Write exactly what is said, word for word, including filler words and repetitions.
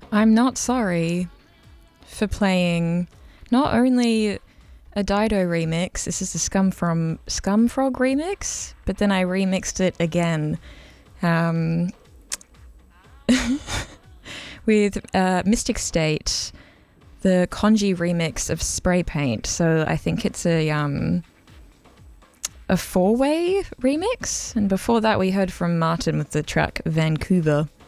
I'm not sorry for playing not only a Dido remix, this is the Scum from Scumfrog remix, but then I remixed it again um, with uh, Mystic State, the Konji remix of Spray Paint. So I think it's a um, a four-way remix, and before that we heard from Martin with the track Vancouver.